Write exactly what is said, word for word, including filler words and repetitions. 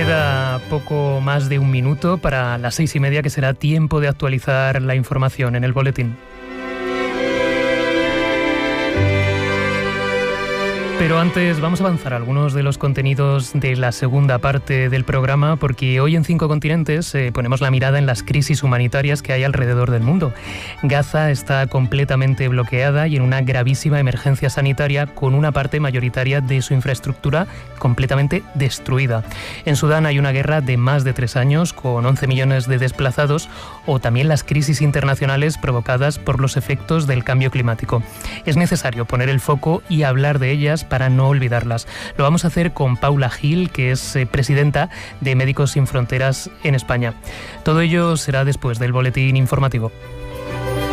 Queda poco más de un minuto para las seis y media, que será tiempo de actualizar la información en el boletín. Pero antes vamos a avanzar algunos de los contenidos de la segunda parte del programa, porque hoy en Cinco Continentes eh, ponemos la mirada en las crisis humanitarias que hay alrededor del mundo. Gaza está completamente bloqueada y en una gravísima emergencia sanitaria, con una parte mayoritaria de su infraestructura completamente destruida. En Sudán hay una guerra de más de tres años, con once millones de desplazados, o también las crisis internacionales provocadas por los efectos del cambio climático. Es necesario poner el foco y hablar de ellas para no olvidarlas. Lo vamos a hacer con Paula Gil, que es eh, presidenta de Médicos Sin Fronteras en España. Todo ello será después del boletín informativo.